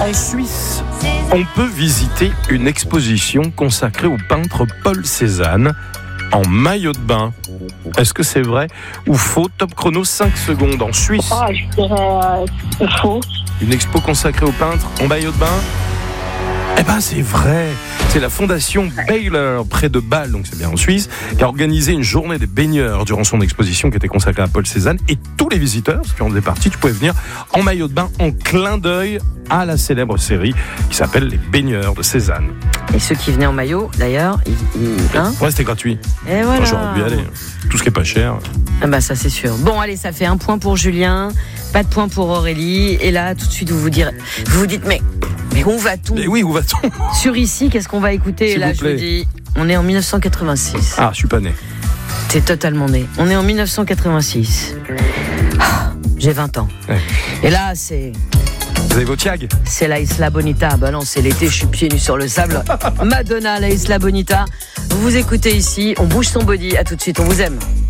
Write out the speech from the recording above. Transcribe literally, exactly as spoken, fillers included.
En Suisse, on peut visiter une exposition consacrée au peintre Paul Cézanne en maillot de bain. Est-ce que c'est vrai ou faux? Top chrono, cinq secondes. En Suisse, Ah, je dirais euh, faux. une expo consacrée au peintre en maillot de bain. Eh ben c'est vrai, c'est la fondation Baylor près de Bâle, donc c'est bien en Suisse, qui a organisé une journée des baigneurs durant son exposition qui était consacrée à Paul Cézanne, et tous les visiteurs, si tu en faisais partie, tu pouvais venir en maillot de bain en clin d'œil à la célèbre série qui s'appelle Les Baigneurs de Cézanne. Et ceux qui venaient en maillot, d'ailleurs, ils, ils, hein Ouais, c'était gratuit. Et voilà. Moi, j'aurais pu y aller. Tout ce qui est pas cher. Ah bah ça c'est sûr. Bon allez, ça fait un point pour Julien, pas de point pour Aurélie. Et là, tout de suite, vous vous, direz, vous, vous dites, mais, mais où va-t-on? Mais oui, où va-t-on? Sur Ici, qu'est-ce qu'on va écouter? S'il Là, vous je plaît. vous dis, on est en dix-neuf cent quatre-vingt-six. Ah, je suis pas né. T'es totalement né. On est en dix-neuf cent quatre-vingt-six. Ah, j'ai vingt ans. Ouais. Et là, c'est... Vous avez vos tiags? C'est la Isla Bonita. Bah non, c'est l'été, je suis pieds nus sur le sable. Madonna, la Isla Bonita. Vous vous écoutez Ici, on bouge son body. À tout de suite, on vous aime.